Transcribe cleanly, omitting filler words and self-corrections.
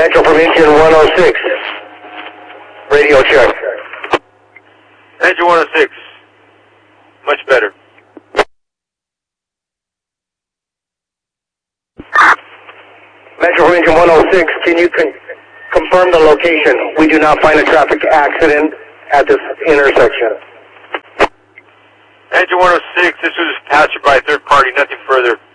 Metro from engine 106. Radio check. Engine 106. Much better. Metro from engine 106, can you confirm the location? We do not find a traffic accident at this intersection. Engine 106, this was captured by a third party, nothing further.